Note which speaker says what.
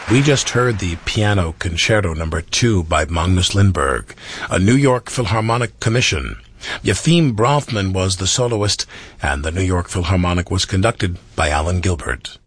Speaker 1: We just heard the Piano Concerto No. 2 by Magnus Lindberg, a New York Philharmonic commission. Yefim Bronfman was the soloist, and the New York Philharmonic was conducted by Alan Gilbert.